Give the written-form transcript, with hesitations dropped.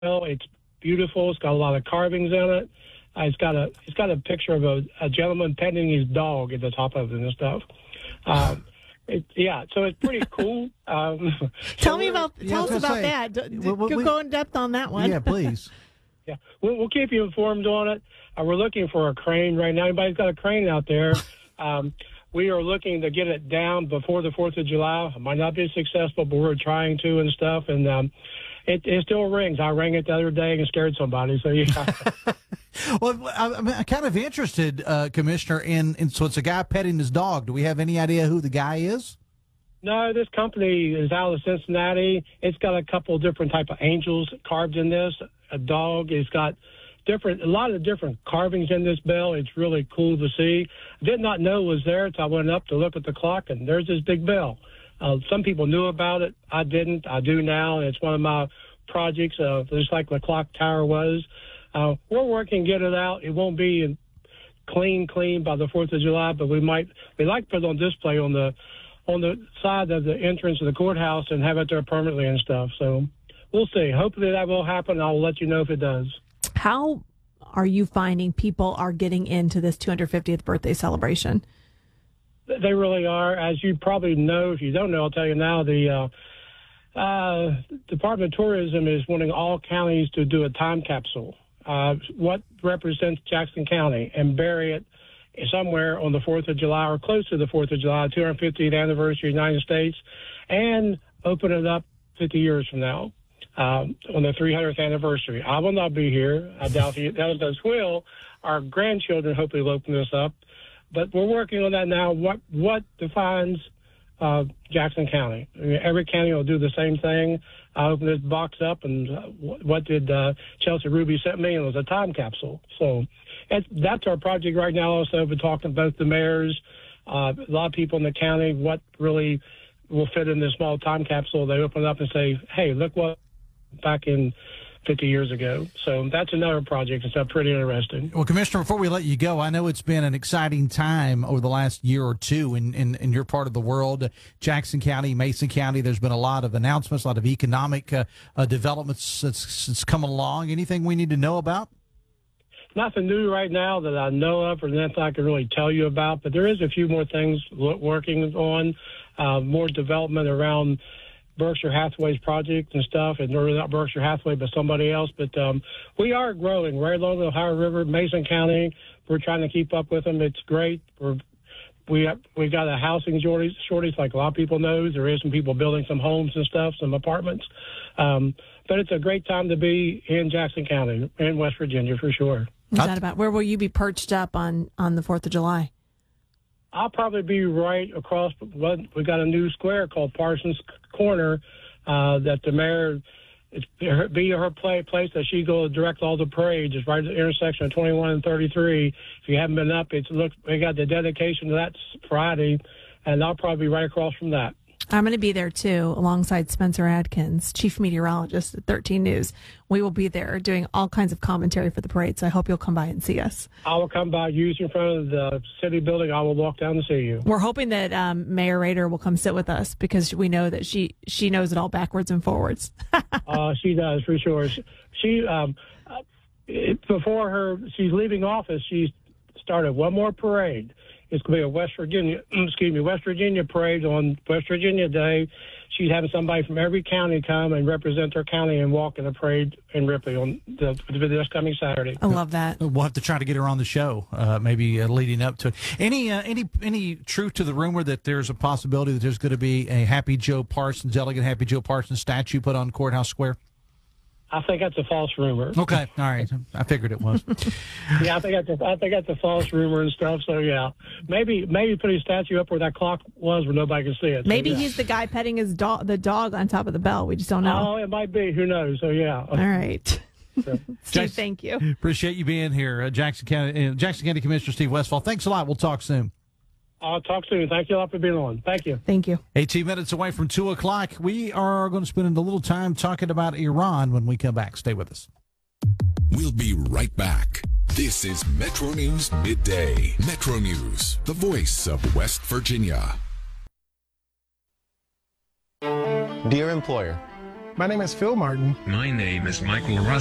bell. It's beautiful. It's got a lot of carvings in it. It's got a picture of a gentleman petting his dog at the top of it and stuff. So it's pretty cool. Tell us about that. Go in depth on that one. Yeah, please. Yeah, we'll keep you informed on it. We're looking for a crane right now. Anybody's got a crane out there? We are looking to get it down before the 4th of July. It might not be successful, but we're trying to and stuff. And it still rings. I rang it the other day and scared somebody. So, yeah. Well, I'm kind of interested, Commissioner, so it's a guy petting his dog. Do we have any idea who the guy is? No, this company is out of Cincinnati. It's got a couple of different type of angels carved in this. A dog. It's got a lot of different carvings in this bell. It's really cool to see. Did not know it was there until I went up to look at the clock, and there's this big bell. Some people knew about it. I didn't. I do now. And it's one of my projects, just like the clock tower was. We're working to get it out. It won't be clean by the 4th of July, but we like to put it on display on the side of the entrance of the courthouse and have it there permanently and stuff. So we'll see. Hopefully that will happen. I'll let you know if it does. How are you finding people are getting into this 250th birthday celebration? They really are. As you probably know, if you don't know, I'll tell you now, the Department of Tourism is wanting all counties to do a time capsule. What represents Jackson County and bury it somewhere on the 4th of July or close to the 4th of July, 250th anniversary of the United States, and open it up 50 years from now on the 300th anniversary. I will not be here. I doubt none of us will. Our grandchildren hopefully will open this up. But we're working on that now. What defines Jackson County? I mean, every county will do the same thing. I opened this box up, and what did Chelsea Ruby sent me? It was a time capsule. So that's our project right now. Also, we're talking to both the mayors, a lot of people in the county, what really will fit in this small time capsule. They open it up and say, hey, look what back in 50 years ago. So that's another project. It's pretty interesting. Well, Commissioner, before we let you go, I know it's been an exciting time over the last year or two in your part of the world, Jackson County, Mason County. There's been a lot of announcements, a lot of economic developments that's come along. Anything we need to know about? Nothing new right now that I know of or nothing I can really tell you about, but there is a few more things working on, more development around Berkshire Hathaway's project and stuff, and really not Berkshire Hathaway, but somebody else. But we are growing right along the Ohio River, Mason County. We're trying to keep up with them. It's great. We got a housing shortage, like a lot of people know. There is some people building some homes and stuff, some apartments. But it's a great time to be in Jackson County and West Virginia for sure. What's that about? Where will you be perched up on the 4th of July? I'll probably be right across. We got a new square called Parsons Corner that the mayor, be her place that she go direct all the parades. It's right at the intersection of 21 and 33. If you haven't been up, we got the dedication to that Friday, and I'll probably be right across from that. I'm going to be there, too, alongside Spencer Adkins, chief meteorologist at 13 News. We will be there doing all kinds of commentary for the parade, so I hope you'll come by and see us. I will come by, use in front of the city building. I will walk down to see you. We're hoping that Mayor Rader will come sit with us because we know that she knows it all backwards and forwards. She does, for sure. She before she's leaving office, she started one more parade. It's going to be a West Virginia parade on West Virginia Day. She's having somebody from every county come and represent their county and walk in a parade in Ripley on this coming Saturday. I love that. We'll have to try to get her on the show, maybe leading up to it. Any truth to the rumor that there's a possibility that there's going to be a Happy Joe Parsons, Elegant Happy Joe Parsons statue put on Courthouse Square? I think that's a false rumor. Okay, all right. I figured it was. Yeah, I think that's a false rumor and stuff. So yeah, maybe put a statue up where that clock was where nobody can see it. Maybe so, yeah. He's the guy petting the dog on top of the bell. We just don't know. Oh, it might be. Who knows? So yeah. All right. So. Steve, thank you. Appreciate you being here, Jackson County Commissioner Steve Westfall. Thanks a lot. We'll talk soon. I'll talk soon. Thank you a lot for being on. Thank you. Thank you. 18 minutes away from 2 o'clock. We are going to spend a little time talking about Iran when we come back. Stay with us. We'll be right back. This is Metro News Midday. Metro News, the voice of West Virginia. Dear employer, My name is Phil Martin. My name is Michael Russell.